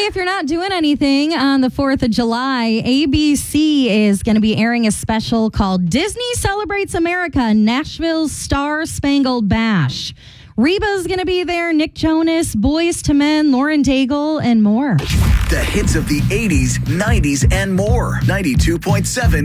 Hey, if you're not doing anything on the 4th of July, ABC is going to be airing a special called Disney Celebrates America, Nashville's Star Spangled Bash. Reba's going to be there, Nick Jonas, Boyz II Men, Lauren Daigle, and more. The hits of the 80s, 90s, and more. 92.7